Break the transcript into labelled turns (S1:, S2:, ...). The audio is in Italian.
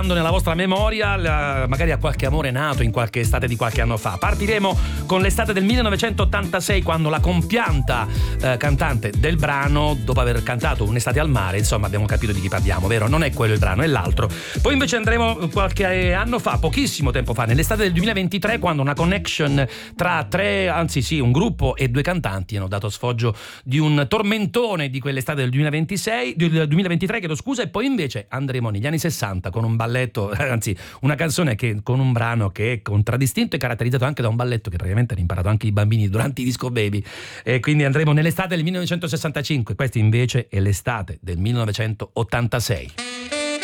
S1: riportando nella vostra memoria magari a qualche amore nato in qualche estate di qualche anno fa. Partiremo con l'estate del 1986, quando la compianta cantante del brano, dopo aver cantato Un'estate al mare, insomma abbiamo capito di chi parliamo, vero? Non è quello il brano, è l'altro. Poi invece andremo qualche anno fa, pochissimo tempo fa, nell'estate del 2023, quando una connection tra un gruppo e due cantanti hanno dato sfoggio di un tormentone di quell'estate del 2023, chiedo scusa. E poi invece andremo negli anni 60 con un balletto, anzi una canzone con un brano che è contraddistinto e caratterizzato anche da un balletto che praticamente hanno imparato anche i bambini durante i Disco Baby, e quindi andremo nell'estate del 1965. Questa invece è l'estate del 1986.